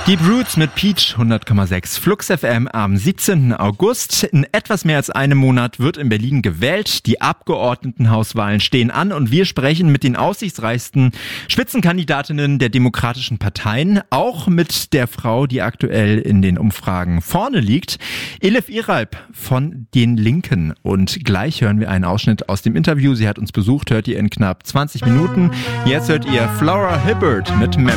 Deep Roots mit Peach 100,6 Flux FM am 17. August. In etwas mehr als einem Monat wird in Berlin gewählt. Die Abgeordnetenhauswahlen stehen an und wir sprechen mit den aussichtsreichsten Spitzenkandidatinnen der demokratischen Parteien. Auch mit der Frau, die aktuell in den Umfragen vorne liegt, Elif Iralp von den Linken. Und gleich hören wir einen Ausschnitt aus dem Interview. Sie hat uns besucht, hört ihr in knapp 20 Minuten. Jetzt hört ihr Flora Hibbert mit Memory.